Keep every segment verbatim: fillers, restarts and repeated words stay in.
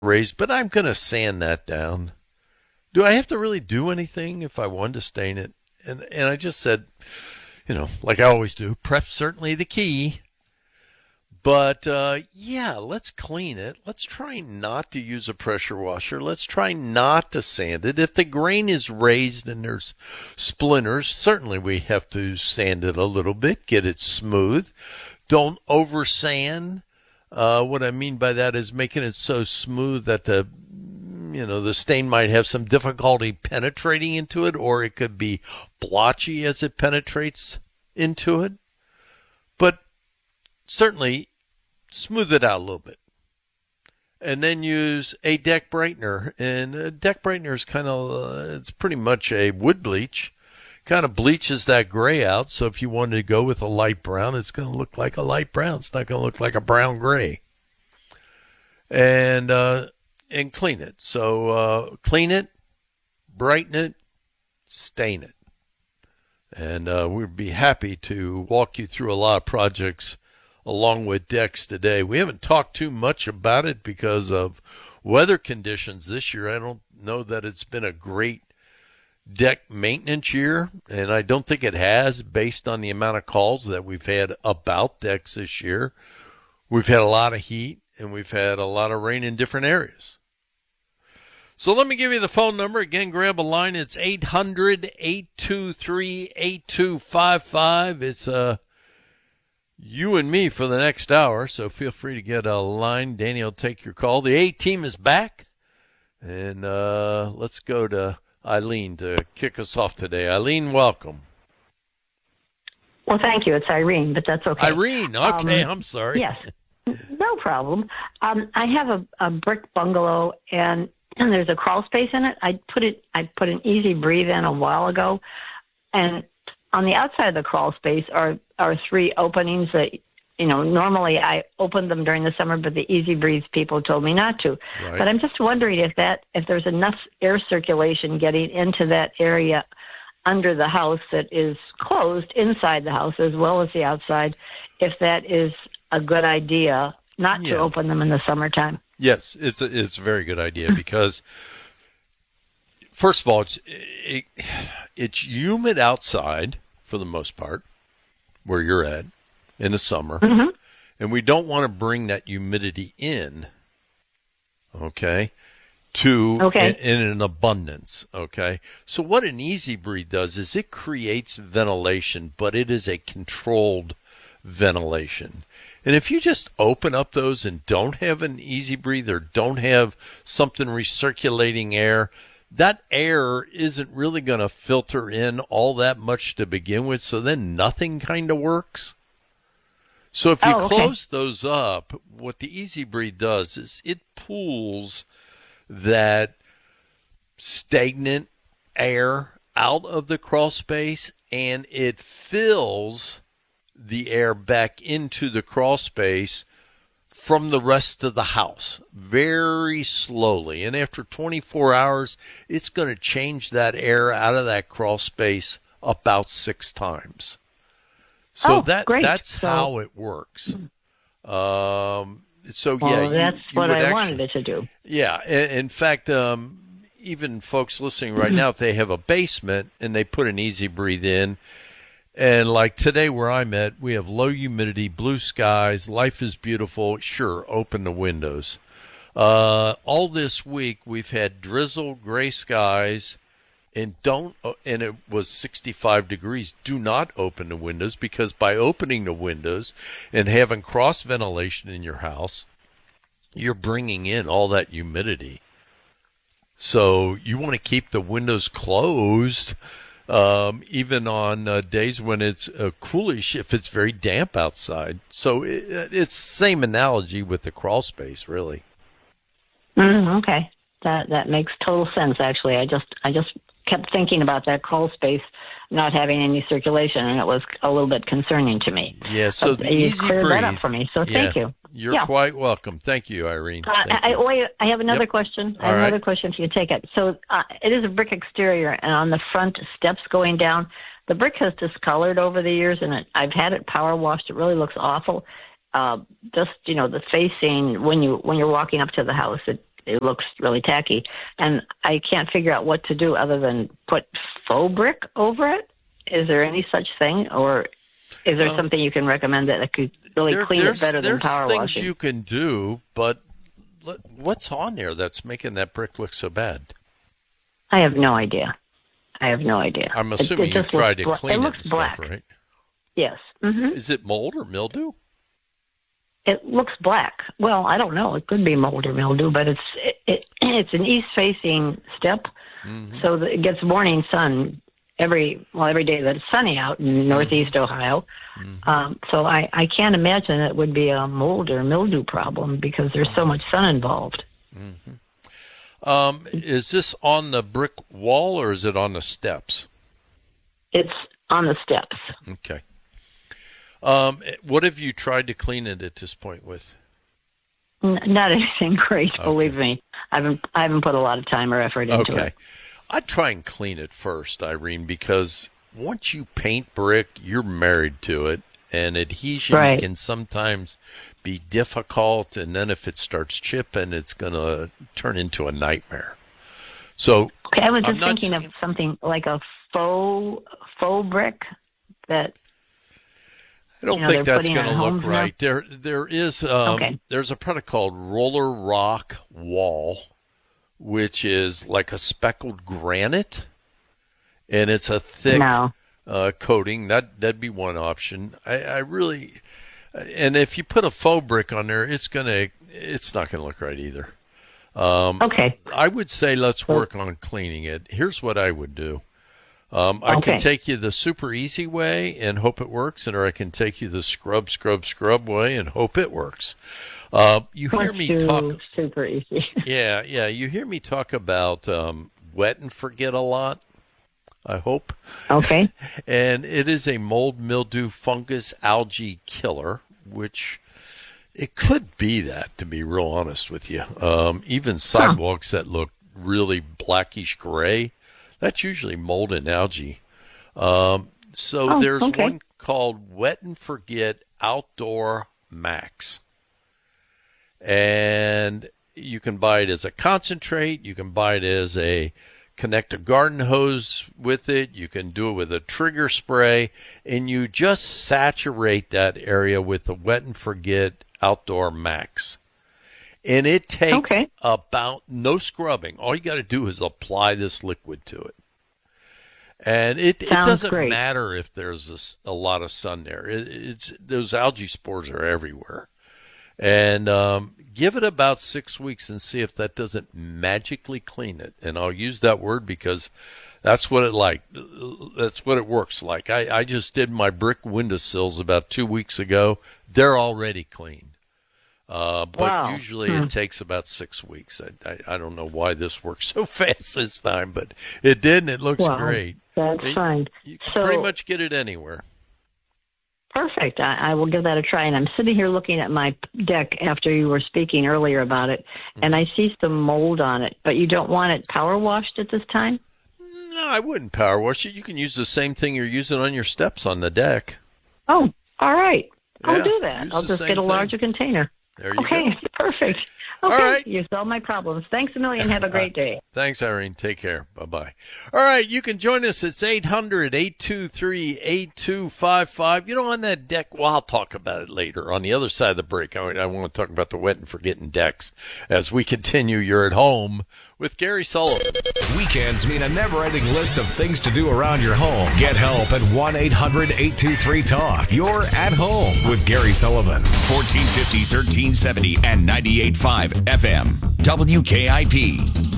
raised, but I'm going to sand that down. Do I have to really do anything if I wanted to stain it? And and I just said, you know, like I always do, prep's certainly the key. But, uh, yeah, let's clean it. Let's try not to use a pressure washer. Let's try not to sand it. If the grain is raised and there's splinters, certainly we have to sand it a little bit, get it smooth. Don't over sand. Uh, what I mean by that is making it so smooth that the, you know, the stain might have some difficulty penetrating into it, or it could be blotchy as it penetrates into it. But certainly smooth it out a little bit. And then use a deck brightener. And a deck brightener is kind of, uh, it's pretty much a wood bleach. Kind of bleaches that gray out. So if you wanted to go with a light brown, it's going to look like a light brown. It's not going to look like a brown gray. And, uh, and clean it. So, uh, clean it, brighten it, stain it. And, uh, we'd be happy to walk you through a lot of projects along with decks today. We haven't talked too much about it because of weather conditions this year. I don't know that it's been a great deck maintenance year, and I don't think it has based on the amount of calls that we've had about decks this year. We've had a lot of heat, and we've had a lot of rain in different areas. So let me give you the phone number. Again, grab a line. It's eight hundred, eight two three, eight two five five. It's uh, you and me for the next hour, so feel free to get a line. Danny will take your call. The A-team is back, and uh, let's go to Eileen to kick us off today. Eileen, welcome. Well, thank you. It's Irene, but that's okay. Irene, okay, um, I'm sorry. Yes, no problem. Um, I have a, a brick bungalow, and, and there's a crawl space in it. I put it. I put an Easy Breathe in a while ago, and on the outside of the crawl space are are three openings that, you know, normally I open them during the summer, but the Easy Breathe people told me not to. Right. But I'm just wondering if that if there's enough air circulation getting into that area under the house that is closed inside the house as well as the outside, if that is a good idea not Yeah. to open them in the summertime. Yes, it's a, it's a very good idea because, first of all, it's it, it's humid outside for the most part where you're at in the summer, Mm-hmm. and we don't want to bring that humidity in, okay, to Okay. in, in an abundance, okay. So what an Easy Breathe does is it creates ventilation, but it is a controlled ventilation. And if you just open up those and don't have an Easy Breathe or don't have something recirculating air, that air isn't really going to filter in all that much to begin with, so then nothing kind of works. So if you Oh, okay. close those up, what the Easy Breathe does is it pulls that stagnant air out of the crawl space, and it fills the air back into the crawl space from the rest of the house very slowly. And after twenty-four hours, it's going to change that air out of that crawl space about six times. So Oh, that great. that's So- how it works. Um, so Well, yeah, you- that's you what would I actually- wanted it to do. Yeah, in, in fact, um, even folks listening right now, if they have a basement and they put an Easy Breathe in, and like today where I'm at, we have low humidity, blue skies, life is beautiful. Sure, open the windows. Uh, all this week we've had drizzle, gray skies, and don't. And it was sixty-five degrees. Do not open the windows, because by opening the windows and having cross ventilation in your house, you're bringing in all that humidity. So you want to keep the windows closed. Um, even on uh, days when it's uh, coolish, if it's very damp outside. So it, it's the same analogy with the crawl space, really. Mm, okay, that that makes total sense. Actually, I just I just kept thinking about that crawl space not having any circulation, and it was a little bit concerning to me. Yeah. So But the you Easy cleared Breathe. that up for me. So thank yeah, you. You're Yeah. quite welcome. Thank you, Irene. Uh, Thank I, you. wait, I have another Yep. question. I All have right. another question if you take it. So uh, it is a brick exterior, and on the front steps going down, the brick has discolored over the years, and it, I've had it power washed. It really looks awful. Uh, just you know, the facing when you when you're walking up to the house, it it looks really tacky. And I can't figure out what to do other than put faux brick over it. Is there any such thing, or is there well, something you can recommend that could really there, clean it better than power There's washing? things you can do, but what's on there that's making that brick look so bad? I have no idea. I have no idea. I'm assuming it, it you've tried to bla- clean it. it, looks and black. stuff, right? Yes. Mm-hmm. Is it mold or mildew? It looks black. Well, I don't know. It could be mold or mildew, but it's it, it it's an east-facing step, mm-hmm. so that it gets morning sun every well every day that it's sunny out in northeast mm-hmm. Ohio. Mm-hmm. Um, so I, I can't imagine it would be a mold or mildew problem because there's so much sun involved. Mm-hmm. Um, is this on the brick wall or is it on the steps? It's on the steps. Okay. Um, what have you tried to clean it at this point with? N- not anything great, okay. believe me. I haven't I haven't put a lot of time or effort into okay. it. I'd try and clean it first, Irene, because once you paint brick, you're married to it, and adhesion right. can sometimes be difficult, and then if it starts chipping, it's going to turn into a nightmare. So okay, I was just I'm thinking saying, of something like a faux faux brick that I don't you know, think that's going to look right. Now? There, there is um, okay. there's a product called Roller Rock Wall, which is like a speckled granite, and it's a thick no. uh, coating. That that'd be one option. I, I really, and if you put a faux brick on there, it's gonna it's not gonna look right either. Um, okay. I would say let's work on cleaning it. Here's what I would do. Um, I okay. can take you the super easy way and hope it works, or I can take you the scrub, scrub, scrub way and hope it works. Uh, you hear Let's me do talk. Super easy. yeah, yeah. You hear me talk about um, wet and forget a lot. I hope. Okay. And it is a mold, mildew, fungus, algae killer, which it could be that, to be real honest with you. Um, even sidewalks huh. that look really blackish gray. That's usually mold and algae. Um, so oh, there's okay. one called Wet and Forget Outdoor Max. And you can buy it as a concentrate. You can buy it as a connect a garden hose with it. You can do it with a trigger spray. And you just saturate that area with the Wet and Forget Outdoor Max. And it takes okay. about no scrubbing. All you got to do is apply this liquid to it. And it, it doesn't great. matter if there's a, a lot of sun there. It, it's those algae spores are everywhere. And um, give it about six weeks and see if that doesn't magically clean it. And I'll use that word because that's what it like. That's what it works like. I, I just did my brick windowsills about two weeks ago. They're already clean. Uh, but wow. usually hmm. it takes about six weeks. I, I, I don't know why this works so fast this time, but it did, and it looks well, great. That's it, fine. You can so, pretty much get it anywhere. Perfect. I, I will give that a try. And I'm sitting here looking at my deck after you were speaking earlier about it, mm-hmm. and I see some mold on it. But you don't want it power washed at this time? No, I wouldn't power wash it. You can use the same thing you're using on your steps on the deck. Oh, all right. I'll yeah, do that. I'll just get a thing. larger container. There you okay, go. perfect. Okay, all right. You solved my problems. Thanks a million. Have a great day. Thanks, Irene. Take care. Bye-bye. All right, you can join us. It's eight hundred, eight two three, eight two five five. You know, on that deck, well, I'll talk about it later. On the other side of the break, I, I want to talk about the wet and forgetting decks as we continue. You're at home with Gary Sullivan. Weekends mean a never-ending list of things to do around your home. Get help at one eight hundred, eight two three, talk. You're at home with Gary Sullivan. fourteen fifty, thirteen seventy, and ninety-eight point five F M. W K I P.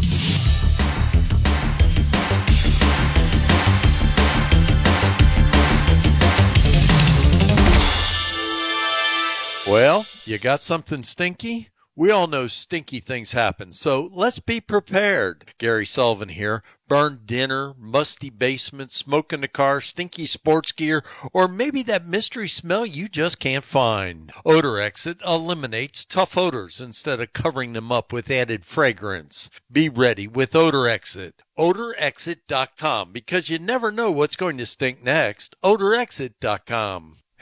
Well, you got something stinky? We all know stinky things happen, so let's be prepared. Gary Sullivan here. Burned dinner, musty basement, smoke in the car, stinky sports gear, or maybe that mystery smell you just can't find. Odor Exit eliminates tough odors instead of covering them up with added fragrance. Be ready with Odor Exit. odor exit dot com, because you never know what's going to stink next. odor exit dot com.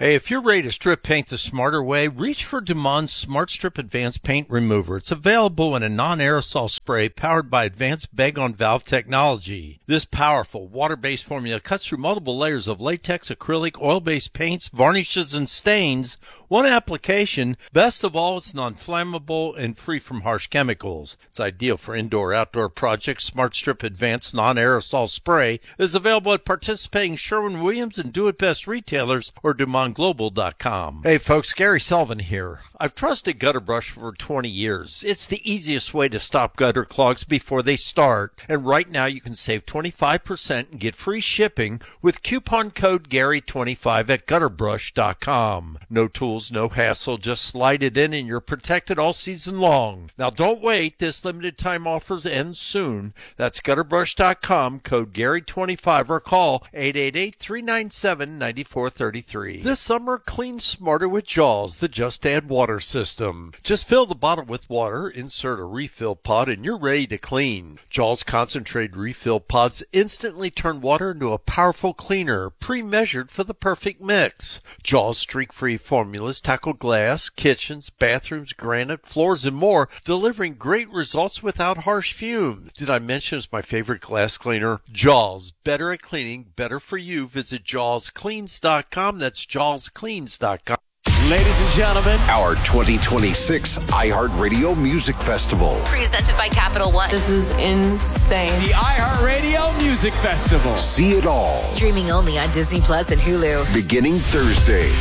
Hey, if you're ready to strip paint the smarter way, reach for Dumond's Smart Strip Advanced Paint Remover. It's available in a non-aerosol spray powered by advanced bag-on-valve technology. This powerful water-based formula cuts through multiple layers of latex, acrylic, oil-based paints, varnishes, and stains. One application. Best of all, it's non-flammable and free from harsh chemicals. It's ideal for indoor-outdoor projects. Smart Strip Advanced Non-Aerosol Spray is available at participating Sherwin-Williams and Do It Best retailers or Dumond Global dot com. Hey folks, Gary Sullivan here. I've trusted Gutter Brush for twenty years. It's the easiest way to stop gutter clogs before they start. And right now you can save twenty-five percent and get free shipping with coupon code Gary twenty-five at gutter brush dot com. No tools, no hassle, just slide it in and you're protected all season long. Now don't wait, this limited time offers end soon. That's gutter brush dot com, code Gary twenty-five, or call eight eight eight, three nine seven, nine four three three. This summer, clean smarter with Jaws, the Just Add Water system. Just fill the bottle with water, insert a refill pod, and you're ready to clean. Jaws concentrated refill pods instantly turn water into a powerful cleaner, pre-measured for the perfect mix. Jaws streak-free formulas tackle glass, kitchens, bathrooms, granite, floors, and more, delivering great results without harsh fumes. Did I mention it's my favorite glass cleaner? Jaws, better at cleaning, better for you. Visit jaws cleans dot com. That's jaws cleans dot com. Ladies and gentlemen, Our twenty twenty-six iHeartRadio Music Festival. Presented by Capital One. This is insane. the iHeartRadio Music Festival. See it all. Streaming only on Disney Plus and Hulu. Beginning Thursday.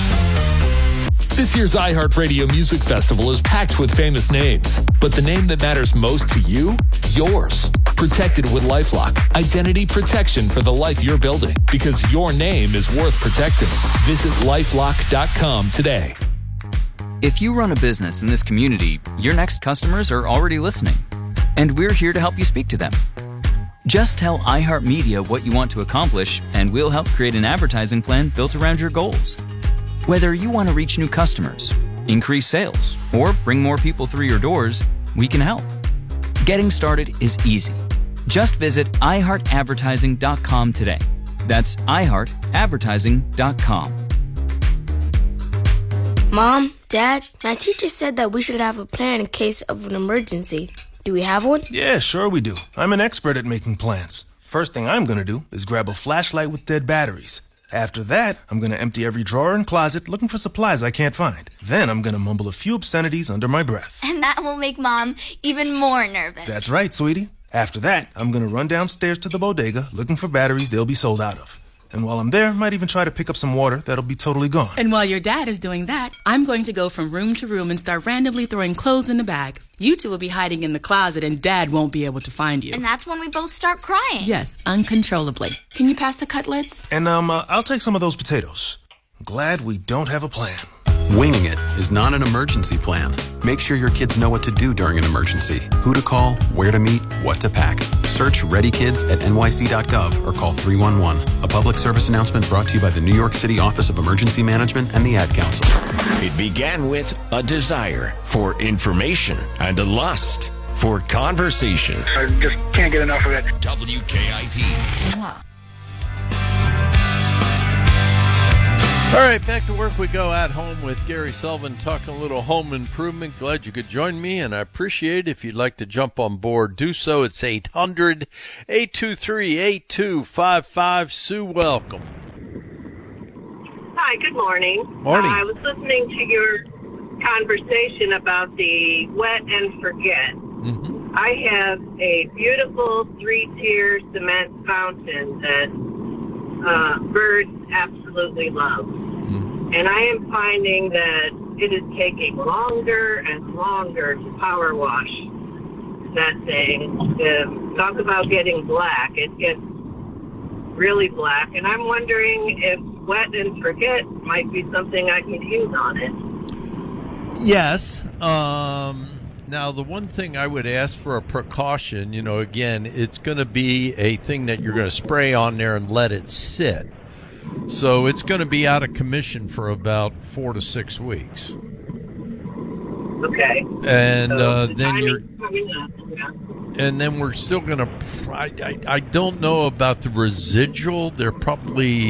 This year's iHeartRadio Music Festival is packed with famous names, but the name that matters most to you? Yours. Protected with LifeLock. Identity protection for the life you're building, because your name is worth protecting. Visit lifelock dot com today. If you run a business in this community, your next customers are already listening, and we're here to help you speak to them. Just tell iHeartMedia what you want to accomplish, and we'll help create an advertising plan built around your goals. Whether you want to reach new customers, increase sales, or bring more people through your doors, we can help. Getting started is easy. Just visit i heart advertising dot com today. That's i heart advertising dot com. Mom, Dad, my teacher said that we should have a plan in case of an emergency. Do we have one? Yeah, sure we do. I'm an expert at making plans. First thing I'm gonna do is grab a flashlight with dead batteries. After that, I'm gonna empty every drawer and closet looking for supplies I can't find. Then I'm gonna mumble a few obscenities under my breath. And that will make Mom even more nervous. That's right, sweetie. After that, I'm gonna run downstairs to the bodega looking for batteries they'll be sold out of. And while I'm there, might even try to pick up some water that'll be totally gone. And while your dad is doing that, I'm going to go from room to room and start randomly throwing clothes in the bag. You two will be hiding in the closet and Dad won't be able to find you. And that's when we both start crying. Yes, uncontrollably. Can you pass the cutlets? And um, uh, I'll take some of those potatoes. Glad we don't have a plan. Winging it is not an emergency plan. Make sure your kids know what to do during an emergency, who to call, where to meet, what to pack. Search Ready Kids at N Y C dot gov or call three one one. A public service announcement brought to you by the New York City Office of Emergency Management and the Ad Council. It began with a desire for information and a lust for conversation. I just can't get enough of it. W K I P. Mwah. All right, back to work we go at home with Gary Sullivan, talking a little home improvement. Glad you could join me, and I appreciate it. If you'd like to jump on board, do so. It's eight hundred, eight two three, eight two five five. Sue, welcome. Hi, good morning. Morning. Uh, I was listening to your conversation about the wet and forget. Mm-hmm. I have a beautiful three-tier cement fountain that uh, birds absolutely love. Mm-hmm. And I am finding that it is taking longer and longer to power wash that thing. Uh, talk about getting black. It gets really black. And I'm wondering if wet and forget might be something I could use on it. Yes. Um, now, the one thing I would ask for a precaution, you know, again, it's going to be a thing that you're going to spray on there and let it sit. So it's going to be out of commission for about four to six weeks. Okay. And so uh, the then you're... up, yeah. And then we're still going to, I, I, I don't know about the residual. They're probably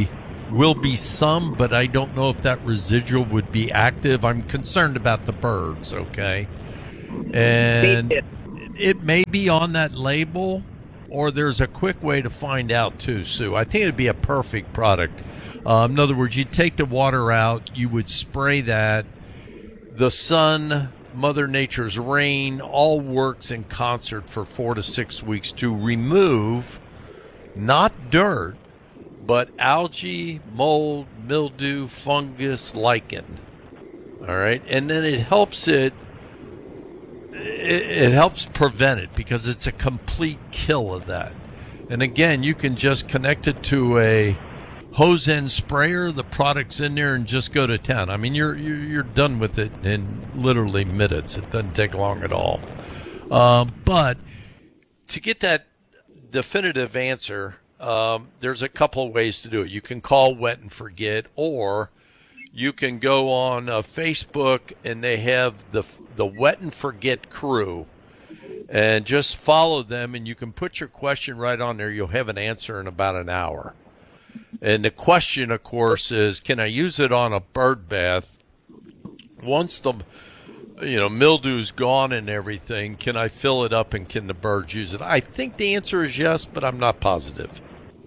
will be some, but I don't know if that residual would be active. I'm concerned about the birds, okay? And it may be on that label, or there's a quick way to find out too, Sue. I think it'd be a perfect product. Um, in other words, you'd take the water out, you would spray that. The sun, Mother Nature's rain, all works in concert for four to six weeks to remove not dirt, but algae, mold, mildew, fungus, lichen. All right, and then it helps it. It, it helps prevent it because it's a complete kill of that. And again, you can just connect it to a hose end sprayer. The product's in there, and just go to town. I mean, you're you're, you're done with it in literally minutes. It doesn't take long at all. Um, but to get that definitive answer, um, there's a couple of ways to do it. You can call Wet and Forget, or you can go on uh, Facebook, and they have the the Wet and Forget crew, and just follow them, and you can put your question right on there. You'll have an answer in about an hour. And the question, of course, is, can I use it on a bird bath? Once the you know mildew's gone and everything, can I fill it up, and can the birds use it? I think the answer is yes, but I'm not positive.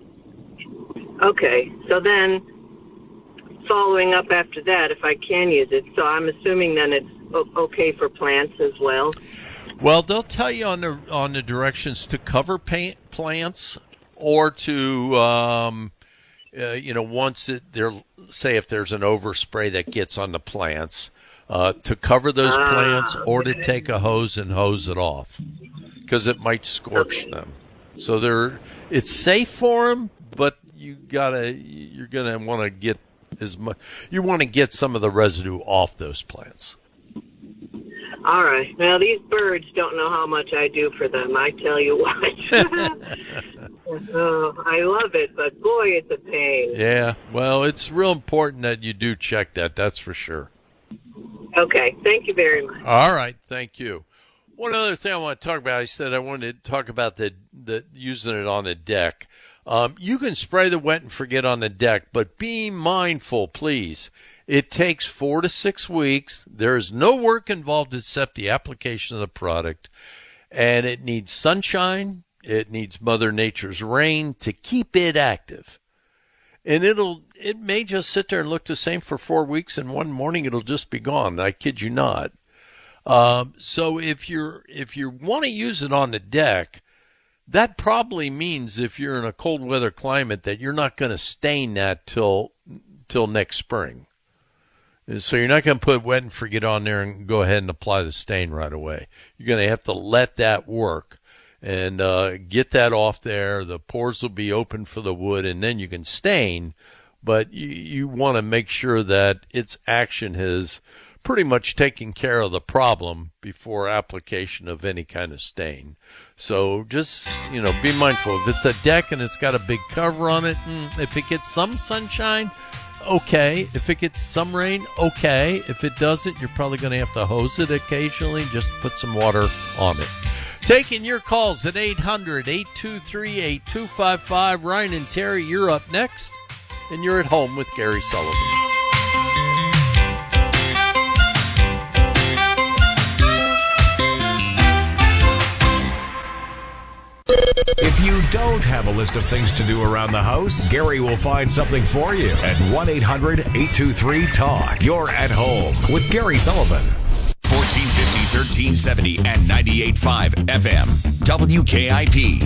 Okay, so then following up after that, if I can use it, so I'm assuming then it's o- okay for plants as well? Well, they'll tell you on the on the directions to cover paint plants, or to um, uh, you know once it there say if there's an overspray that gets on the plants, uh, to cover those ah, plants, or okay. to take a hose and hose it off, because it might scorch okay. them. So they're it's safe for them, but you gotta you're gonna want to get as much you want to get some of the residue off those plants. All right. Now, these birds don't know how much I do for them. I tell you what. Oh, I love it, but boy, it's a pain. Yeah. Well, it's real important that you do check that. That's for sure. Okay. Thank you very much. All right. Thank you. One other thing I want to talk about, I said I wanted to talk about the, the using it on the deck. Um, you can spray the Wet and Forget on the deck, but be mindful, please. It takes four to six weeks. There is no work involved except the application of the product, and it needs sunshine. It needs Mother Nature's rain to keep it active. And it'll it may just sit there and look the same for four weeks, and one morning it'll just be gone. I kid you not. Um, so if you're if you want to use it on the deck, that probably means if you're in a cold weather climate that you're not going to stain that till till next spring. So you're not going to put Wet and Forget on there and go ahead and apply the stain right away. You're going to have to let that work and uh, get that off there. The pores will be open for the wood, and then you can stain. But you, you want to make sure that its action has pretty much taken care of the problem before application of any kind of stain. So just, you know, be mindful. If it's a deck and it's got a big cover on it, if it gets some sunshine, okay. If it gets some rain, okay. If it doesn't, you're probably going to have to hose it occasionally. Just put some water on it. Taking your calls at eight hundred, eight two three, eight two five five. Ryan and Terry, you're up next, and you're at home with Gary Sullivan. If you don't have a list of things to do around the house, Gary will find something for you at one eight hundred, eight two three, talk. You're at home with Gary Sullivan. fourteen fifty, thirteen seventy, and ninety-eight point five F M. W K I P.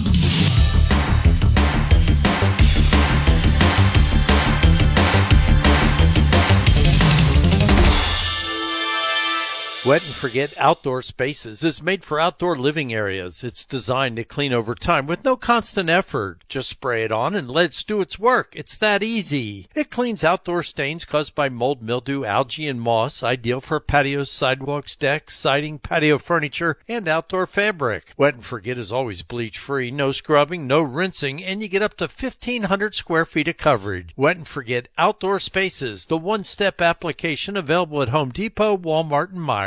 Wet and Forget Outdoor Spaces is made for outdoor living areas. It's designed to clean over time with no constant effort. Just spray it on and let it do its work. It's that easy. It cleans outdoor stains caused by mold, mildew, algae, and moss, ideal for patios, sidewalks, decks, siding, patio furniture, and outdoor fabric. Wet and Forget is always bleach-free, no scrubbing, no rinsing, and you get up to fifteen hundred square feet of coverage. Wet and Forget Outdoor Spaces, the one-step application available at Home Depot, Walmart, and Meijer.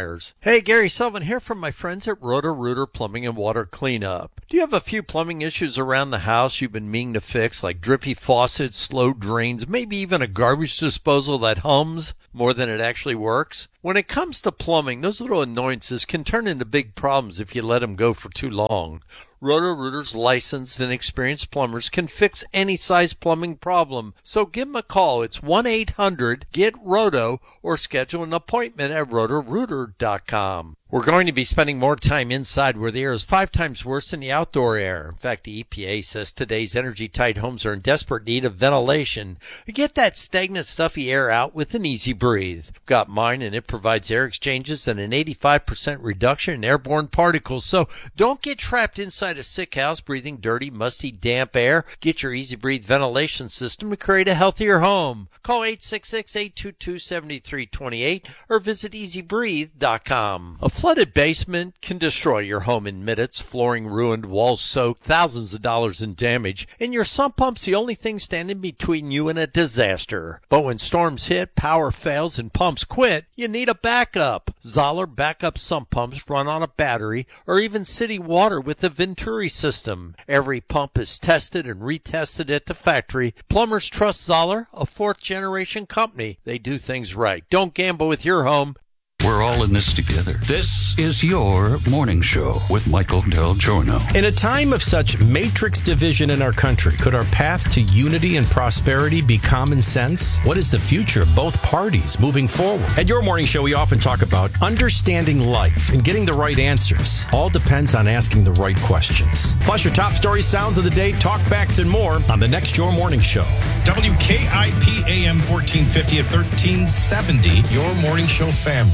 repairs. Hey, Gary Sullivan here from my friends at Roto-Rooter Plumbing and Water Cleanup. Do you have a few plumbing issues around the house you've been meaning to fix, like drippy faucets, slow drains, maybe even a garbage disposal that hums more than it actually works? When it comes to plumbing, those little annoyances can turn into big problems if you let them go for too long. Roto-Rooter's licensed and experienced plumbers can fix any size plumbing problem. So give them a call. It's one eight hundred get roto or schedule an appointment at roto rooter dot com. We're going to be spending more time inside where the air is five times worse than the outdoor air. In fact, the E P A says today's energy-tight homes are in desperate need of ventilation. Get that stagnant, stuffy air out with an Easy Breathe. I've got mine, and it provides air exchanges and an eighty-five percent reduction in airborne particles. So don't get trapped inside a sick house breathing dirty, musty, damp air. Get your Easy Breathe ventilation system to create a healthier home. Call eight six six, eight two two, seven three two eight or visit easy breathe dot com. A flooded basement can destroy your home in minutes. Flooring ruined, walls soaked, thousands of dollars in damage, and your sump pump's the only thing standing between you and a disaster. But when storms hit, power fails, and pumps quit, you need a backup. Zoller backup sump pumps run on a battery or even city water with the Venturi system. Every pump is tested and retested at the factory. Plumbers trust Zoller, a fourth-generation company. They do things right. Don't gamble with your home. We're all in this together. This is your morning show with Michael Del Giorno. In a time of such matrix division in our country, could our path to unity and prosperity be common sense? What is the future of both parties moving forward? At your morning show, we often talk about understanding life and getting the right answers. All depends on asking the right questions. Plus your top stories, sounds of the day, talkbacks, and more on the next Your Morning Show. W K I P A M fourteen fifty at thirteen seventy, Your Morning Show family.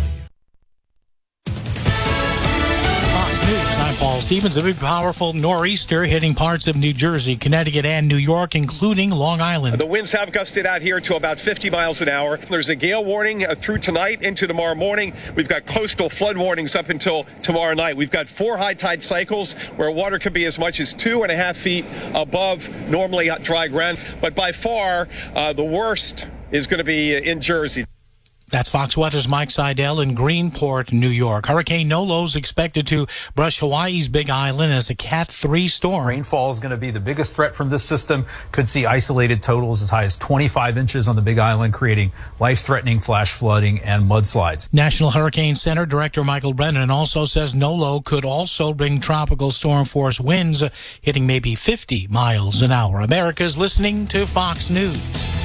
News. I'm Paul Stevens. A big, powerful nor'easter hitting parts of New Jersey, Connecticut, and New York, including Long Island. The winds have gusted out here to about fifty miles an hour. There's a gale warning uh, through tonight into tomorrow morning. We've got coastal flood warnings up until tomorrow night. We've got four high tide cycles where water could be as much as two and a half feet above normally dry ground. But by far, uh, the worst is going to be in Jersey. That's Fox Weather's Mike Seidel in Greenport, New York. Hurricane Nolo's expected to brush Hawaii's Big Island as a Cat three storm. Rainfall is going to be the biggest threat from this system. Could see isolated totals as high as twenty-five inches on the Big Island, creating life-threatening flash flooding and mudslides. National Hurricane Center Director Michael Brennan also says Nolo could also bring tropical storm force winds hitting maybe fifty miles an hour. America's listening to Fox News.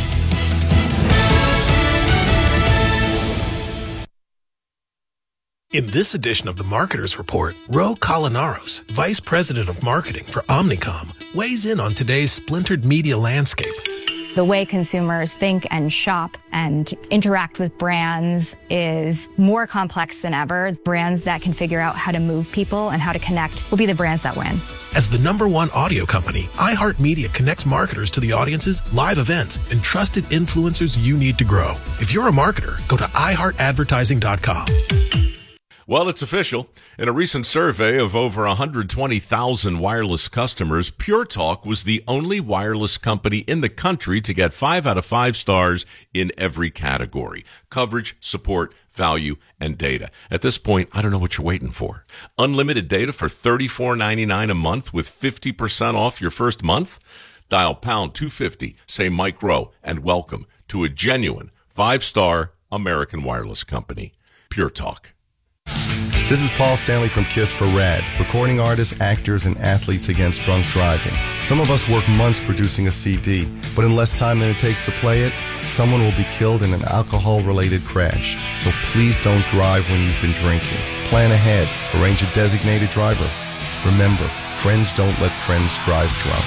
In this edition of the Marketer's Report, Ro Colinaros, Vice President of Marketing for Omnicom, weighs in on today's splintered media landscape. The way consumers think and shop and interact with brands is more complex than ever. Brands that can figure out how to move people and how to connect will be the brands that win. As the number one audio company, iHeartMedia connects marketers to the audiences, live events, and trusted influencers you need to grow. If you're a marketer, go to i heart advertising dot com. Well, it's official. In a recent survey of over one hundred twenty thousand wireless customers, Pure Talk was the only wireless company in the country to get five out of five stars in every category: coverage, support, value, and data. At this point, I don't know what you're waiting for. Unlimited data for thirty-four ninety-nine a month with fifty percent off your first month? Dial pound two fifty, say Mike Rowe, and welcome to a genuine five-star American wireless company. Pure Talk. This is Paul Stanley from KISS for RAD, recording artists, actors, and athletes against drunk driving. Some of us work months producing a C D, but in less time than it takes to play it, someone will be killed in an alcohol-related crash. So please don't drive when you've been drinking. Plan ahead. Arrange a designated driver. Remember, friends don't let friends drive drunk.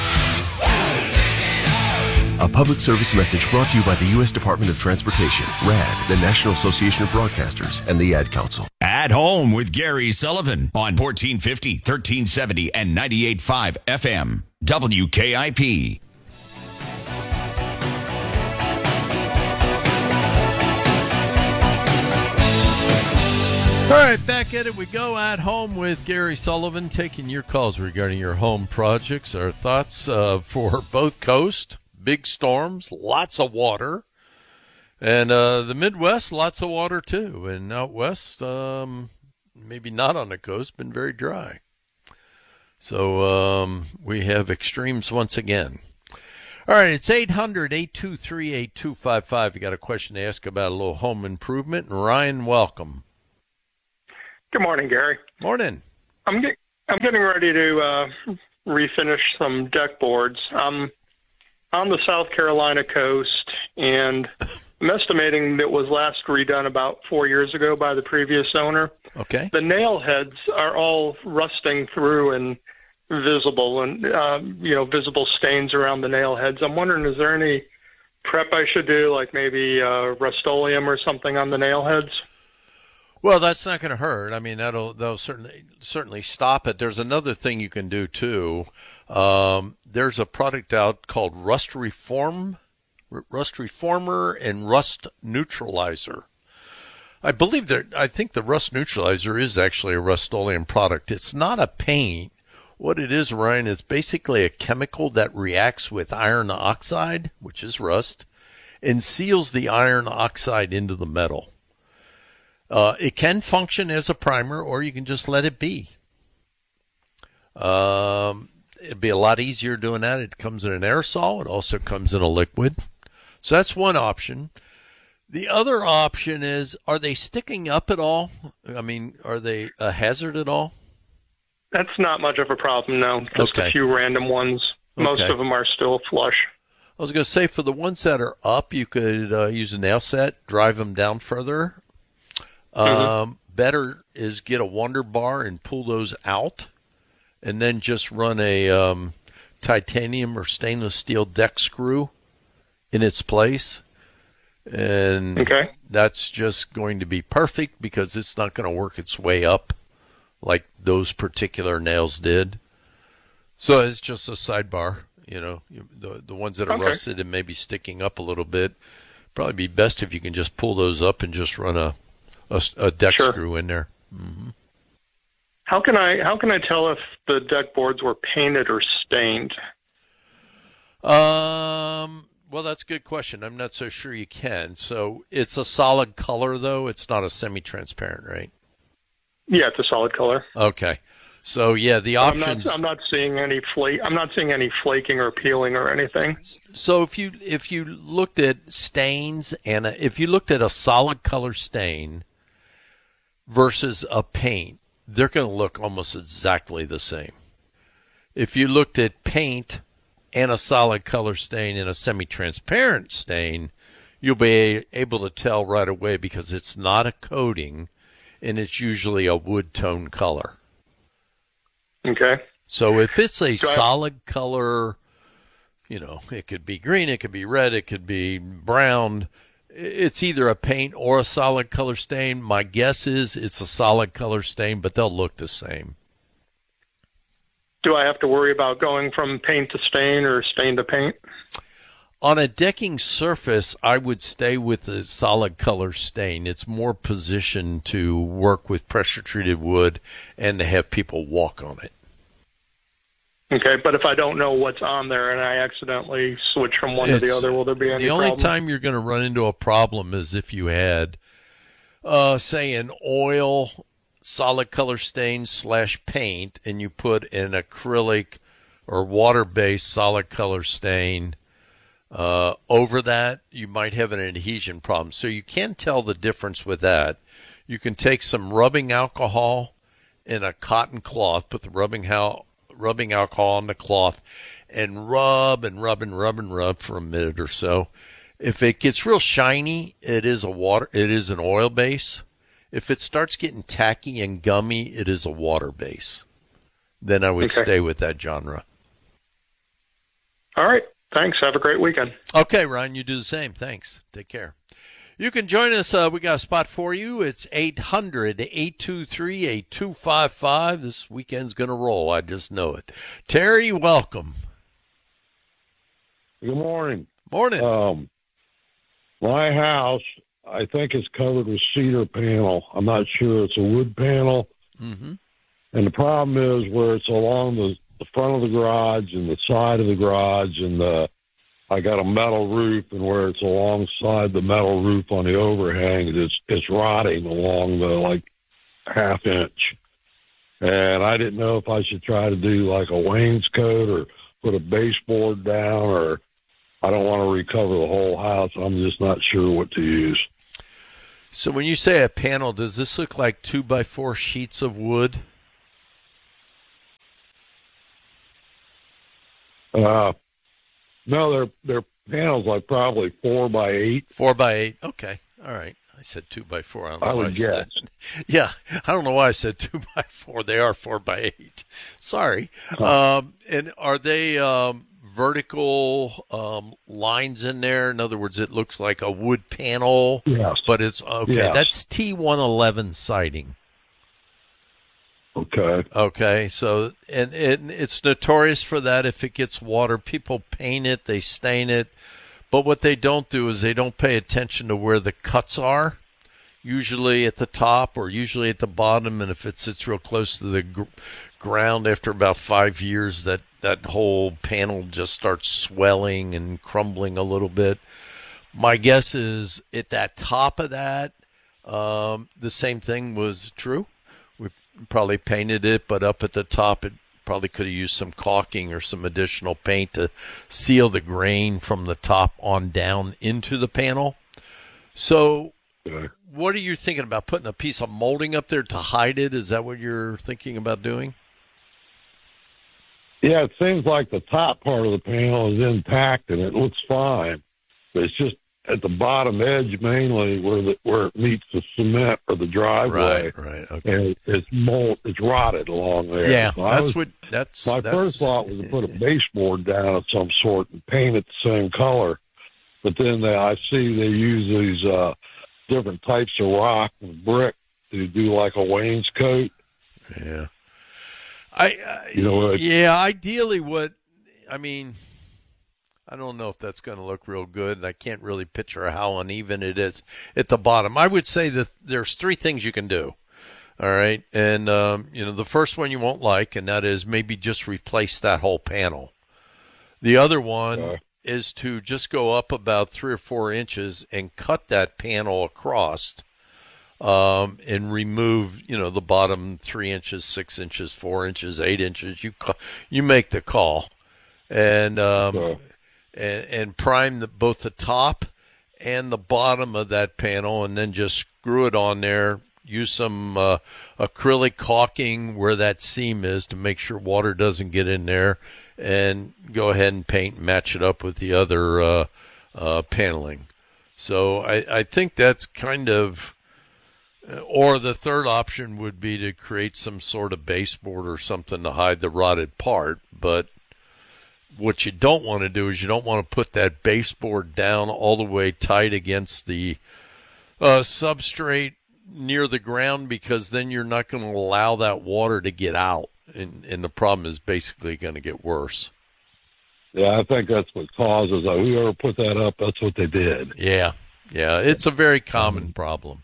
A public service message brought to you by the U S Department of Transportation, RAD, the National Association of Broadcasters, and the Ad Council. At Home with Gary Sullivan on fourteen fifty, thirteen seventy, and ninety-eight point five F M. W K I P. All right, back at it we go. At Home with Gary Sullivan, taking your calls regarding your home projects. Our thoughts uh, for both coasts. Big storms, lots of water. And uh, the Midwest, lots of water too. And out west, um, maybe not on the coast, been very dry. So um, we have extremes once again. All right, it's eight hundred, eight two three, eight two five five. You got a question to ask about a little home improvement. And Ryan, welcome. Good morning, Gary. Morning. I'm get, I'm getting ready to uh, refinish some deck boards. I'm on the South Carolina coast, and I'm estimating that was last redone about four years ago by the previous owner. Okay. The nail heads are all rusting through and visible, and uh, you know, visible stains around the nail heads. I'm wondering, is there any prep I should do, like maybe uh, Rust-Oleum or something on the nail heads? Well, that's not going to hurt. I mean, that'll that'll certainly certainly stop it. There's another thing you can do too. Um, there's a product out called Rust Reform, Rust Reformer, and Rust Neutralizer. I believe that I think the Rust Neutralizer is actually a Rust-Oleum product. It's not a paint. What it is, Ryan, is basically a chemical that reacts with iron oxide, which is rust, and seals the iron oxide into the metal. Uh, it can function as a primer, or you can just let it be. Um, it'd be a lot easier doing that. It comes in an aerosol. It also comes in a liquid. So that's one option. The other option is, are they sticking up at all? I mean, are they a hazard at all? That's not much of a problem, no. Just Okay. a few random ones. Most Okay. of them are still flush. I was going to say, for the ones that are up, you could uh, use a nail set, drive them down further. Um, Mm-hmm. Better is get a Wonder Bar and pull those out, and then just run a um, titanium or stainless steel deck screw in its place. And Okay. that's just going to be perfect because it's not going to work its way up like those particular nails did. So it's just a sidebar, you know, you- the the ones that are Okay. rusted and maybe sticking up a little bit. Probably be best if you can just pull those up and just run a a, s- a deck Sure. screw in there. hmm How can I how can I tell if the deck boards were painted or stained? Um. Well, that's a good question. I'm not so sure you can. So it's a solid color, though. It's not a semi-transparent, right? Yeah, it's a solid color. Okay. So yeah, the I'm options. not, I'm not seeing any flake. I'm not seeing any flaking or peeling or anything. So if you if you looked at stains and a, if you looked at a solid color stain versus a paint, they're going to look almost exactly the same. If you looked at paint and a solid color stain and a semi-transparent stain, you'll be able to tell right away because it's not a coating and it's usually a wood tone color. Okay. So if it's a So I- solid color, you know, it could be green, it could be red, it could be brown. It's either a paint or a solid color stain. My guess is it's a solid color stain, but they'll look the same. Do I have to worry about going from paint to stain or stain to paint? On a decking surface, I would stay with the solid color stain. It's more positioned to work with pressure-treated wood and to have people walk on it. Okay, but if I don't know what's on there and I accidentally switch from one to the It's- other, will there be any The only problem? time you're going to run into a problem is if you had, uh, say, an oil solid color stain slash paint, and you put an acrylic or water-based solid color stain uh, over that, you might have an adhesion problem. So you can tell the difference with that. You can take some rubbing alcohol in a cotton cloth, put the rubbing how rubbing alcohol on the cloth, and rub and rub and rub and rub for a minute or so. If it gets real shiny, it is a water. It is an oil base. If it starts getting tacky and gummy, it is a water base. Then I would Okay. stay with that genre. All right. Thanks. Have a great weekend. Okay, Ryan, you do the same. Thanks. Take care. You can join us. Uh, we got a spot for you. It's eight hundred, eight two three, eight two five five. This weekend's going to roll. I just know it. Terry, welcome. Good morning. Morning. Um, my house, I think, is covered with cedar panel. I'm not sure. It's a wood panel. Mm-hmm. And the problem is where it's along the, the front of the garage and the side of the garage and the I got a metal roof, and where it's alongside the metal roof on the overhang, it's it's rotting along the like half inch. And I didn't know if I should try to do like a wainscot or put a baseboard down, or I don't want to recover the whole house. I'm just not sure what to use. So when you say a panel, does this look like two by four sheets of wood? Uh, no, they're they're panels like probably four by eight. Four by eight. Okay, all right. I said two by four. I don't know I why would I guess. said. Yeah, I don't know why I said two by four. They are four by eight. Sorry. Huh. Um, and are they um, vertical um, lines in there? In other words, it looks like a wood panel. Yes. But it's okay. Yes. That's T one eleven siding. Okay. Okay, so and, and it's notorious for that. If it gets water, people paint it, they stain it, but what they don't do is they don't pay attention to where the cuts are, usually at the top or usually at the bottom, and if it sits real close to the gr- ground after about five years, that, that whole panel just starts swelling and crumbling a little bit. My guess is at that top of that, um, the same thing was true. Probably painted it, but up at the top it probably could have used some caulking or some additional paint to seal the grain from the top on down into the panel. So okay. What are you thinking about? Putting a piece of molding up there to hide it? Is that what you're thinking about doing? Yeah, it seems like the top part of the panel is intact and it looks fine. But it's just at the bottom edge mainly where the, where it meets the cement or the driveway. Right, right, okay. And it, it's mold, it's rotted along there. Yeah, so that's was, what that's. My that's, first thought was to put a baseboard down of some sort and paint it the same color. But then they, I see they use these uh, different types of rock and brick to do like a wainscot. Yeah. I, I you know, yeah, ideally what, I mean, I don't know if that's going to look real good, and I can't really picture how uneven it is at the bottom. I would say that there's three things you can do, all right? And, um, you know, the first one you won't like, and that is maybe just replace that whole panel. The other one uh, is to just go up about three or four inches and cut that panel across um, and remove, you know, the bottom three inches, six inches, four inches, eight inches. You, ca- you make the call. And, um, uh, And, and prime the, both the top and the bottom of that panel, and then just screw it on there. Use some uh, acrylic caulking where that seam is to make sure water doesn't get in there, and go ahead and paint and match it up with the other uh, uh, paneling. So I, I think that's kind of, or the third option would be to create some sort of baseboard or something to hide the rotted part, but what you don't want to do is you don't want to put that baseboard down all the way tight against the uh, substrate near the ground, because then you're not going to allow that water to get out, and, and the problem is basically going to get worse. Yeah, I think that's what causes that. Whoever put that up, that's what they did. Yeah, yeah, it's a very common problem.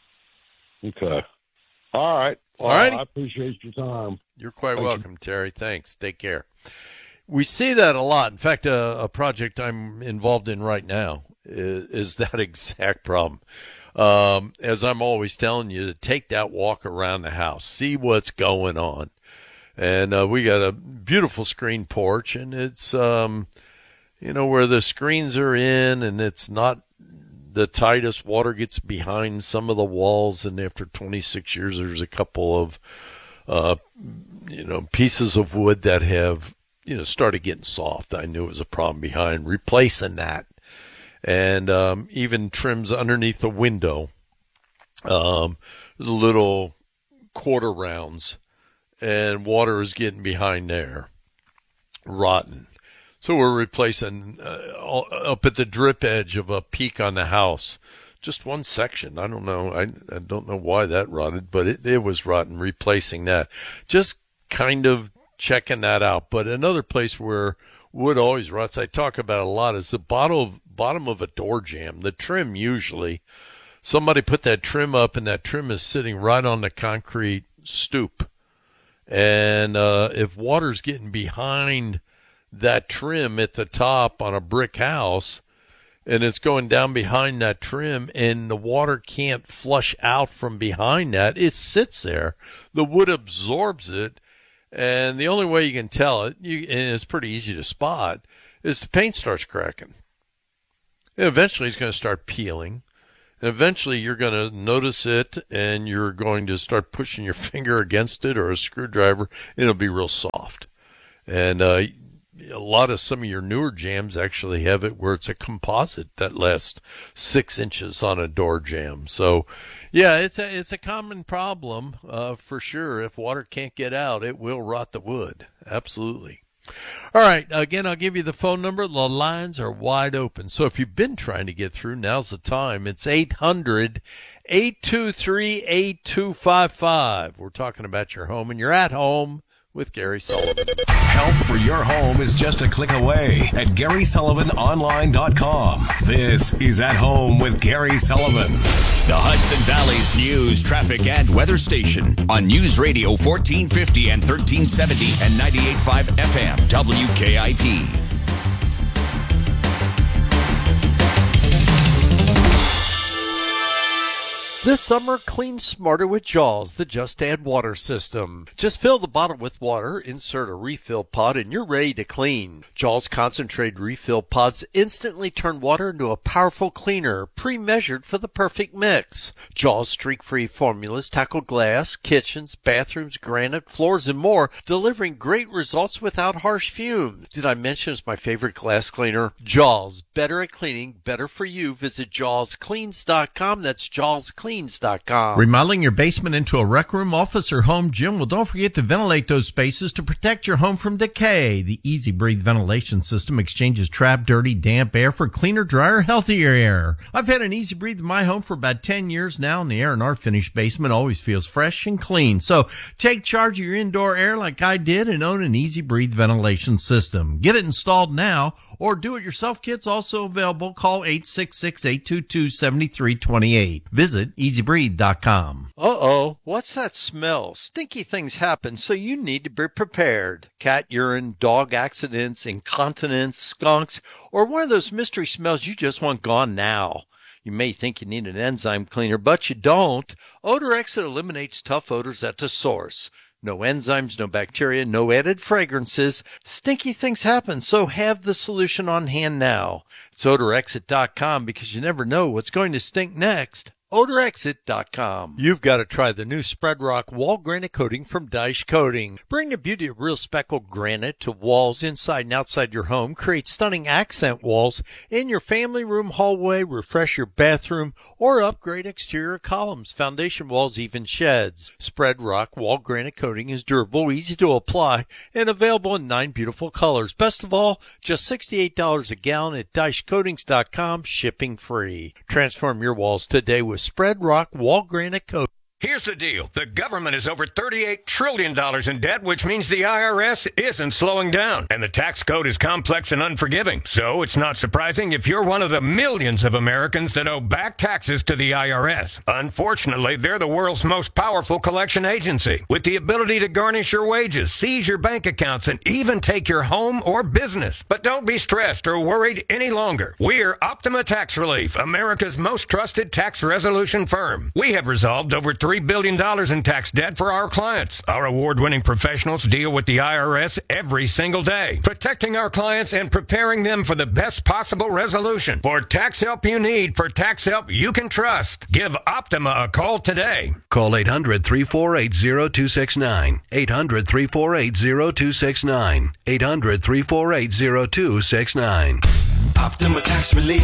Okay. All right. Well, all right. I appreciate your time. You're quite Thank welcome, you. Terry. Thanks. Take care. We see that a lot. In fact, a, a project I'm involved in right now is, is that exact problem. Um, as I'm always telling you, to take that walk around the house, see what's going on. And uh, we got a beautiful screen porch, and it's, um, you know, where the screens are in, and it's not the tightest. Water gets behind some of the walls, and after twenty-six years, there's a couple of, uh, you know, pieces of wood that have, you know, started getting soft. I knew it was a problem behind. Replacing that. And um, even trims underneath the window. Um, there's a little quarter rounds, and water is getting behind there. Rotten. So we're replacing uh, up at the drip edge of a peak on the house. Just one section. I don't know. I, I don't know why that rotted, but it, it was rotten. Replacing that. Just kind of checking that out. But another place where wood always rots, I talk about a lot, is the bottom of, bottom of a door jamb. The trim usually, somebody put that trim up, and that trim is sitting right on the concrete stoop. And uh, if water's getting behind that trim at the top on a brick house, and it's going down behind that trim, and the water can't flush out from behind that. It sits there. The wood absorbs it, and the only way you can tell it, you, and it's pretty easy to spot, is the paint starts cracking. And eventually it's going to start peeling. And eventually you're going to notice it, and you're going to start pushing your finger against it or a screwdriver, and it'll be real soft. And uh, a lot of some of your newer jams actually have it where it's a composite that lasts six inches on a door jamb. So, yeah, it's a it's a common problem uh, for sure. If water can't get out, it will rot the wood. Absolutely. All right. Again, I'll give you the phone number. The lines are wide open. So if you've been trying to get through, now's the time. It's eight hundred, eight two three, eight two five five. We're talking about your home, and you're at home with Gary Sullivan. Help for your home is just a click away at Gary Sullivan Online dot com. This is At Home with Gary Sullivan. The Hudson Valley's news, traffic, and weather station on News Radio fourteen fifty and thirteen seventy and ninety-eight point five F M W K I P. This summer, clean smarter with Jaws, the Just Add Water system. Just fill the bottle with water, insert a refill pod, and you're ready to clean. Jaws concentrated refill pods instantly turn water into a powerful cleaner, pre-measured for the perfect mix. Jaws streak-free formulas tackle glass, kitchens, bathrooms, granite, floors, and more, delivering great results without harsh fumes. Did I mention it's my favorite glass cleaner? Jaws, better at cleaning, better for you. Visit jaws cleans dot com. That's jaws cleans dot com. Remodeling your basement into a rec room, office, or home gym? Well, don't forget to ventilate those spaces to protect your home from decay. The Easy Breathe ventilation system exchanges trapped, dirty, damp air for cleaner, drier, healthier air. I've had an Easy Breathe in my home for about ten years now, and the air in our finished basement always feels fresh and clean. So take charge of your indoor air like I did and own an Easy Breathe ventilation system. Get it installed now, or do-it-yourself kits also available. Call eight six six, eight two two, seven three two eight. Visit easy breathe dot com. Uh-oh, what's that smell? Stinky things happen, so you need to be prepared. Cat urine, dog accidents, incontinence, skunks, or one of those mystery smells you just want gone now. You may think you need an enzyme cleaner, but you don't. Odor Exit eliminates tough odors at the source. No enzymes, no bacteria, no added fragrances. Stinky things happen, so have the solution on hand now. It's odor exit dot com, because you never know what's going to stink next. odor exit dot com. You've got to try the new Spread Rock Wall Granite Coating from Dyche Coating. Bring the beauty of real speckled granite to walls inside and outside your home. Create stunning accent walls in your family room, hallway, refresh your bathroom, or upgrade exterior columns, foundation walls, even sheds. Spread Rock Wall Granite Coating is durable, easy to apply, and available in nine beautiful colors. Best of all, just sixty-eight dollars a gallon at dyche coatings dot com, shipping free. Transform your walls today with Spread Rock Wall Granite Coating. Here's the deal. The government is over thirty-eight trillion dollars in debt, which means the I R S isn't slowing down. And the tax code is complex and unforgiving. So it's not surprising if you're one of the millions of Americans that owe back taxes to the I R S. Unfortunately, they're the world's most powerful collection agency, with the ability to garnish your wages, seize your bank accounts, and even take your home or business. But don't be stressed or worried any longer. We're Optima Tax Relief, America's most trusted tax resolution firm. We have resolved over three billion dollars in tax debt for our clients. Our award-winning professionals deal with the I R S every single day, protecting our clients and preparing them for the best possible resolution. For tax help you need, for tax help you can trust, give Optima a call today. Call eight hundred, three four eight, zero two six nine. eight hundred, three four eight, zero two six nine. eight hundred, three four eight, zero two six nine. Optima Tax Relief.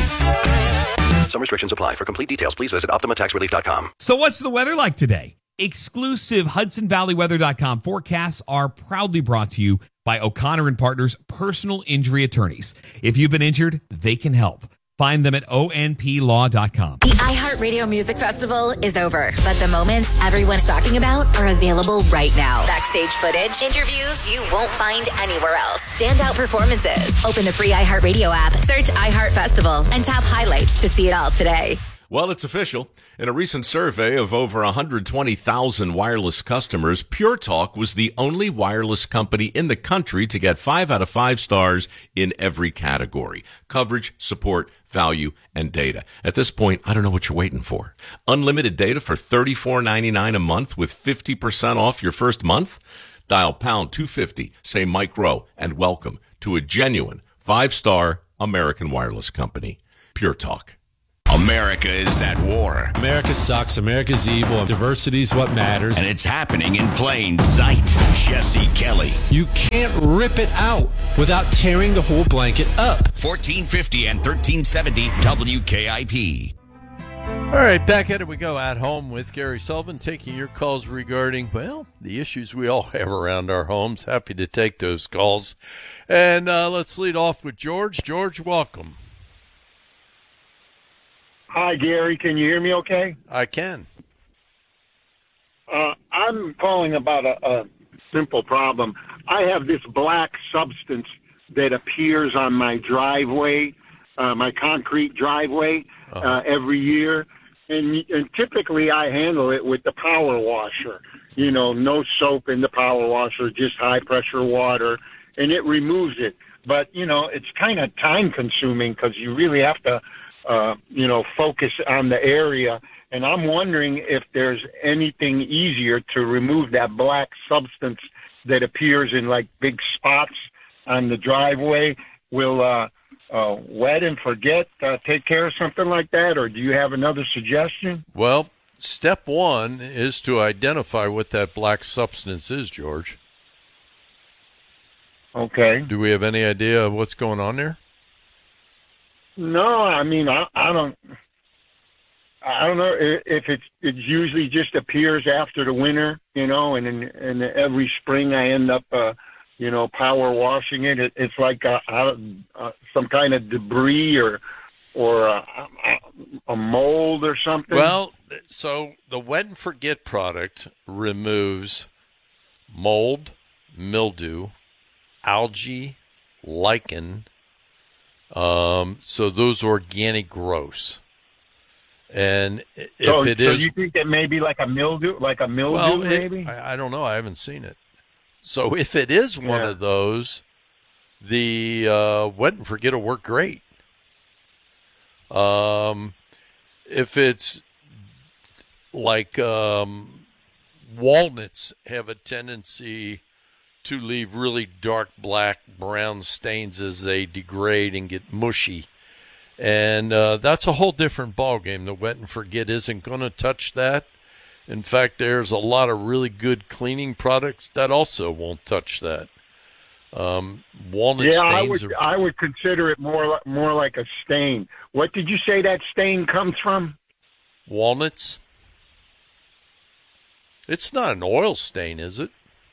Some restrictions apply. For complete details, please visit optima tax relief dot com. So what's the weather like today? Exclusive Hudson Valley Weather dot com forecasts are proudly brought to you by O'Connor and Partners Personal Injury Attorneys. If you've been injured, they can help. Find them at O N P law dot com. The iHeartRadio Music Festival is over, but the moments everyone's talking about are available right now. Backstage footage, interviews you won't find anywhere else. Standout performances. Open the free iHeartRadio app, search iHeart Festival, and tap highlights to see it all today. Well, it's official. In a recent survey of over one hundred twenty thousand wireless customers, Pure Talk was the only wireless company in the country to get five out of five stars in every category: coverage, support, value, and data. At this point, I don't know what you're waiting for. Unlimited data for thirty-four ninety-nine a month with fifty percent off your first month? Dial pound two fifty, say Mike Rowe, and welcome to a genuine five-star American wireless company. Pure Talk. America is at war. America sucks. America's evil. Diversity's what matters. And it's happening in plain sight. Jesse Kelly. You can't rip it out without tearing the whole blanket up. fourteen fifty and thirteen seventy W K I P. All right, back at it we go at home with Gary Sullivan, taking your calls regarding, well, the issues we all have around our homes. Happy to take those calls. And uh, let's lead off with George. George, welcome. Hi, Gary. Can you hear me okay? I can. Uh, I'm calling about a, a simple problem. I have this black substance that appears on my driveway, uh, my concrete driveway, uh, uh, every year. And, and typically I handle it with the power washer. You know, no soap in the power washer, just high-pressure water, and it removes it. But, you know, it's kind of time-consuming because you really have to Uh, you know, focus on the area. And I'm wondering if there's anything easier to remove that black substance that appears in like big spots on the driveway. Will uh, uh, Wet and Forget uh, take care of something like that, or do you have another suggestion? Well, step one is to identify what that black substance is, George. Okay. Do we have any idea of what's going on there? No, I mean, I, I don't, I don't know if it's, it usually just appears after the winter, you know, and in, and every spring I end up, uh, you know, power washing it. it it's like a, a, some kind of debris or, or a, a mold or something. Well, so the Wet and Forget product removes mold, mildew, algae, lichen. Um, so those organic growths. And if so, it so is, you think it may be like a mildew, like a mildew, well, maybe? It, I, I don't know. I haven't seen it. So if it is one Yeah. of those, the uh, Wet and Forget will work great. Um, if it's like um, walnuts have a tendency to leave really dark black brown stains as they degrade and get mushy. And uh, that's a whole different ballgame. The Wet and Forget isn't going to touch that. In fact, there's a lot of really good cleaning products that also won't touch that. Um, walnut yeah, I stains would, are... I would consider it more, li- more like a stain. What did you say that stain comes from? Walnuts? It's not an oil stain, is it?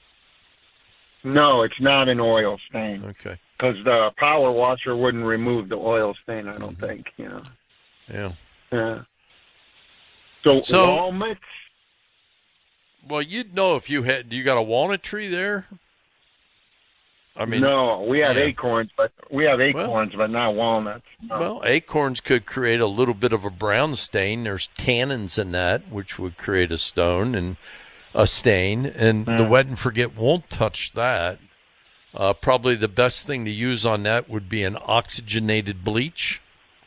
No, it's not an oil stain. Okay. Because the power washer wouldn't remove the oil stain, I don't think, you know. Yeah. Yeah. So, So- walnuts? Well, you'd know if you had... You got a walnut tree there? I mean... No, we have yeah. acorns, but we have acorns, but not walnuts. No. Well, acorns could create a little bit of a brown stain. There's tannins in that, which would create a stone and a stain, and the Mm. Wet and Forget won't touch that. Uh, probably the best thing to use on that would be an oxygenated bleach.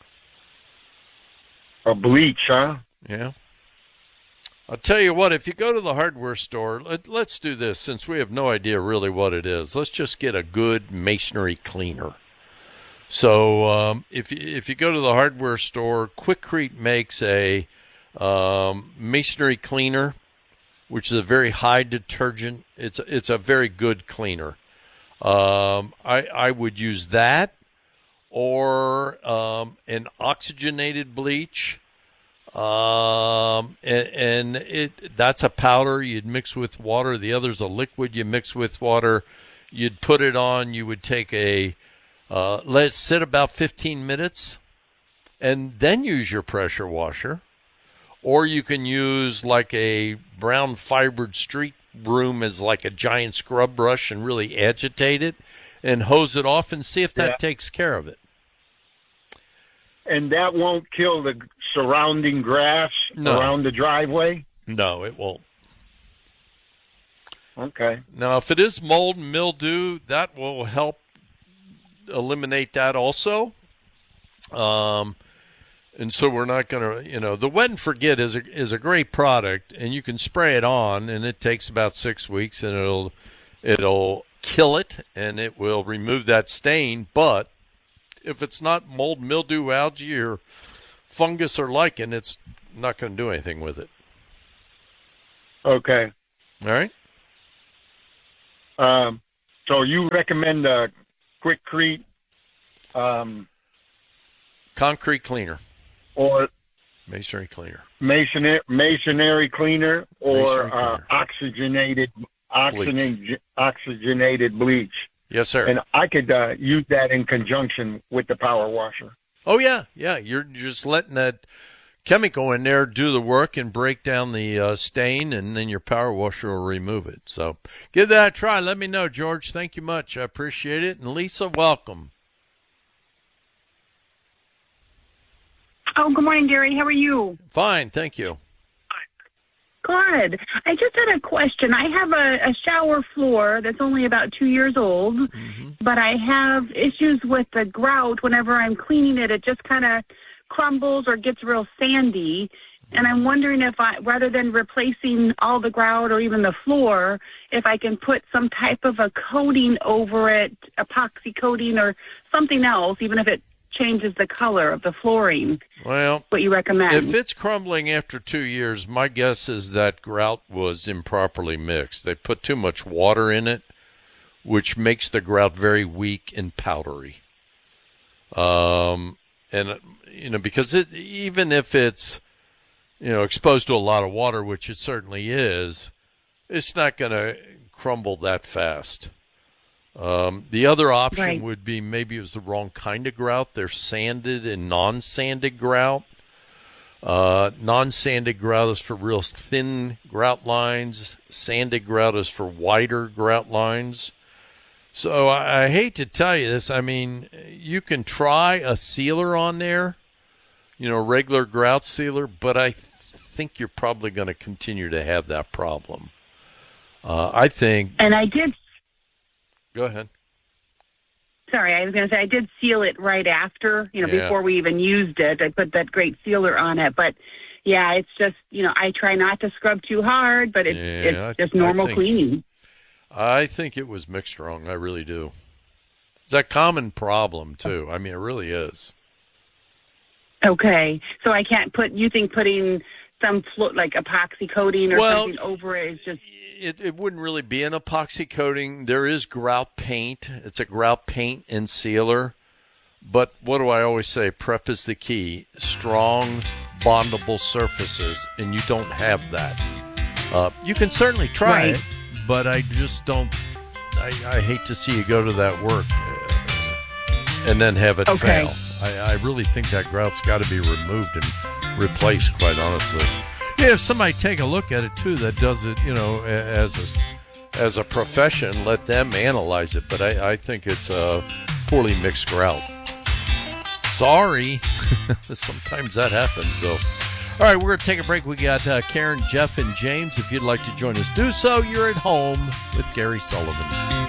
A bleach, huh? Yeah. I'll tell you what, if you go to the hardware store, let, let's do this, since we have no idea really what it is. Let's just get a good masonry cleaner. So um, if, you, if you go to the hardware store, Quikrete makes a um, masonry cleaner, which is a very high detergent. It's, it's a very good cleaner. Um, I, I would use that or um, an oxygenated bleach. Um, and, and it, that's a powder you'd mix with water. The other's a liquid you mix with water. You'd put it on, you would take a, uh, let it sit about fifteen minutes and then use your pressure washer. Or you can use like a brown fibered street broom as like a giant scrub brush and really agitate it and hose it off and see if that Yeah. takes care of it. And that won't kill the surrounding grass No. around the driveway? No, it won't. Okay. Now, if it is mold and mildew, that will help eliminate that also. Um, and so we're not going to, you know, the Wet and Forget is a, is a great product, and you can spray it on, and it takes about six weeks, and it'll it'll kill it, and it will remove that stain. But if it's not mold, mildew, algae, or fungus or lichen, it's not going to do anything with it. Okay. All right. Um, so you recommend a Quikrete um, concrete cleaner or masonry cleaner, masonry masonry cleaner, or Masonry uh, cleaner. oxygenated oxygenated oxygenated bleach? Yes, sir. And I could uh, use that in conjunction with the power washer. Oh, yeah, yeah. You're just letting that chemical in there do the work and break down the uh, stain, and then your power washer will remove it. So give that a try. Let me know, George. Thank you much. I appreciate it. And Lisa, welcome. Oh, good morning, Gary. How are you? Fine, thank you. Good. I just had a question. I have a, a shower floor that's only about two years old, Mm-hmm. but I have issues with the grout. Whenever I'm cleaning it, it just kind of crumbles or gets real sandy. And I'm wondering if I, rather than replacing all the grout or even the floor, if I can put some type of a coating over it, epoxy coating or something else, even if it changes the color of the flooring. Well, what you recommend? If it's crumbling after two years, my guess is that grout was improperly mixed. They put too much water in it, which makes the grout very weak and powdery. Um, and you know, because it, even if it's, you know, exposed to a lot of water, which it certainly is, it's not going to crumble that fast. Um, the other option Right. would be maybe it was the wrong kind of grout. There's sanded and non-sanded grout. Uh, non-sanded grout is for real thin grout lines. Sanded grout is for wider grout lines. So I, I hate to tell you this. I mean, you can try a sealer on there, you know, regular grout sealer, but I th- think you're probably going to continue to have that problem. Uh, I think. And I did. Go ahead. Sorry, I was going to say I did seal it right after, you know, Yeah. before we even used it. I put that great sealer on it, but yeah, it's just, you know, I try not to scrub too hard, but it's Yeah, it's just I- I normal think- cleaning. I think it was mixed wrong. I really do. It's a common problem, too. I mean, it really is. Okay, so I can't put. You think putting some flo- like epoxy coating or Well, something over it is just It, it wouldn't really be an epoxy coating. There is grout paint. It's a grout paint and sealer. But what do I always say? Prep is the key. Strong, bondable surfaces, and you don't have that. Uh, you can certainly try Right. it, but I just don't. I, I hate to see you go to that work uh, and then have it Okay. fail. I, I really think that grout's got to be removed and replaced, quite honestly. Yeah, if somebody take a look at it too, that does it, you know, a- as a, as a profession, let them analyze it. But I, I think it's a poorly mixed grout. Sorry, sometimes that happens. So, all right, we're gonna take a break. We got uh, Karen, Jeff, and James. If you'd like to join us, do so. You're at home with Gary Sullivan.